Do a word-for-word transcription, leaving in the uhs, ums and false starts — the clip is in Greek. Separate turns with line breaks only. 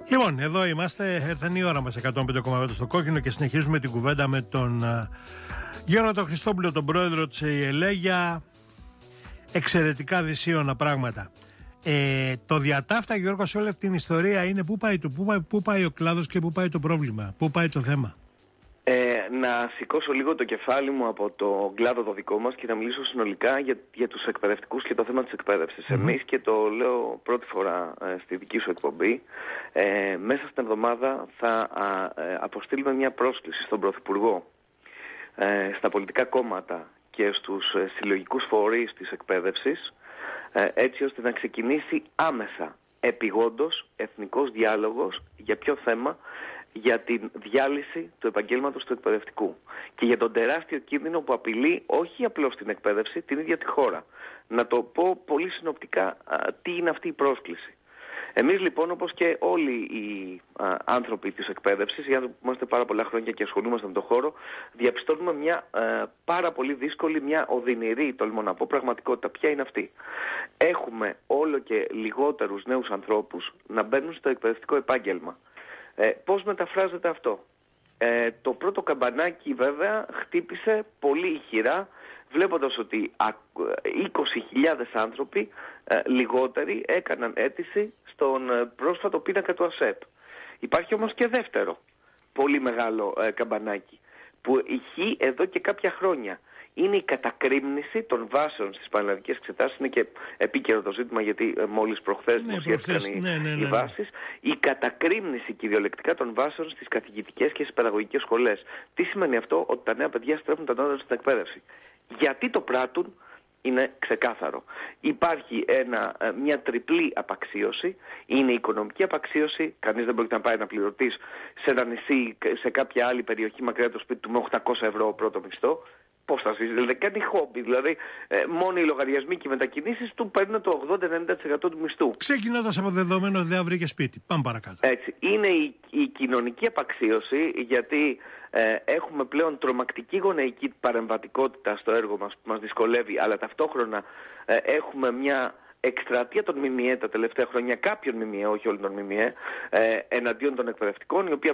Λοιπόν, εδώ είμαστε, έρθαν η ώρα μας εκατόν πέντε κόμμα πέντε στο κόκκινο και συνεχίζουμε την κουβέντα με τον uh, Γιώργο τον Χριστόπουλο, τον πρόεδρο της ΕΕΛΕ, για εξαιρετικά δυσίωνα πράγματα. Ε, το διατάφτα, Γιώργο, σε όλη αυτή την ιστορία είναι πού πάει, το, πού πάει, πού πάει ο κλάδος και πού πάει το πρόβλημα, πού πάει το θέμα.
Ε, να σηκώσω λίγο το κεφάλι μου από το κλάδο το δικό μας και να μιλήσω συνολικά για, για τους εκπαιδευτικούς και το θέμα της εκπαίδευσης. Mm-hmm. Εμείς, και το λέω πρώτη φορά ε, στη δική σου εκπομπή, ε, μέσα στην εβδομάδα θα α, ε, αποστείλουμε μια πρόσκληση στον Πρωθυπουργό, ε, στα πολιτικά κόμματα και στους ε, συλλογικούς φορείς της εκπαίδευσης, ε, έτσι ώστε να ξεκινήσει άμεσα, επιγόντως, εθνικός διάλογος. Για ποιο θέμα? Για την διάλυση του επαγγέλματος του εκπαιδευτικού και για τον τεράστιο κίνδυνο που απειλεί όχι απλώς την εκπαίδευση, την ίδια τη χώρα. Να το πω πολύ συνοπτικά α, τι είναι αυτή η πρόσκληση. Εμείς λοιπόν, όπως και όλοι οι α, άνθρωποι της εκπαίδευσης, οι άνθρωποι που είμαστε πάρα πολλά χρόνια και ασχολούμαστε με τον χώρο, διαπιστώνουμε μια α, πάρα πολύ δύσκολη, μια οδυνηρή, τολμώ να πω, πραγματικότητα. Ποια είναι αυτή? Έχουμε όλο και λιγότερους νέους ανθρώπους να μπαίνουν στο εκπαιδευτικό επάγγελμα. Ε, πώς μεταφράζεται αυτό? Ε, το πρώτο καμπανάκι βέβαια χτύπησε πολύ ηχηρά, βλέποντας ότι είκοσι χιλιάδες άνθρωποι ε, λιγότεροι έκαναν αίτηση στον ε, πρόσφατο πίνακα του ΑΣΕΠ. Υπάρχει όμως και δεύτερο πολύ μεγάλο ε, καμπανάκι που ηχεί εδώ και κάποια χρόνια. Είναι η κατακρίμνηση των βάσεων στις πανελλαδικές εξετάσεις. Είναι και επίκαιρο το ζήτημα, γιατί ε, μόλις προχθές δημοσιεύτηκαν ναι, οι, ναι, ναι, ναι, οι βάσεις. Η κατακρίμνηση κυριολεκτικά των βάσεων στις καθηγητικές και στις παιδαγωγικές σχολές. Τι σημαίνει αυτό? Ότι τα νέα παιδιά στρέφουν τα νότα στην εκπαίδευση. Γιατί το πράττουν? Είναι ξεκάθαρο. Υπάρχει ένα, μια τριπλή απαξίωση. Είναι η οικονομική απαξίωση. Κανείς δεν πρόκειται να πάει να πληρωτής σε ένα νησί, σε κάποια άλλη περιοχή μακριά το σπίτι του με οκτακόσια ευρώ πρώτο μισθό. Πώς θα ζήσει? Δηλαδή κάνει χόμπι. Δηλαδή ε, μόνο οι λογαριασμοί και οι μετακινήσεις του παίρνουν το ογδόντα με ενενήντα τοις εκατό του μισθού. Ξεκινώντας
από δεδομένο ότι δεν βρήκε σπίτι. Πάμε παρακάτω.
Έτσι. Είναι η, η κοινωνική απαξίωση, γιατί ε, έχουμε πλέον τρομακτική γονεϊκή παρεμβατικότητα στο έργο μας που μας δυσκολεύει, αλλά ταυτόχρονα ε, έχουμε μια εκστρατεία των ΜΜΕ τα τελευταία χρόνια, κάποιων ΜΜΕ, όχι όλων των ΜΜΕ, ε, εναντίον των εκπαιδευτικών, η οποία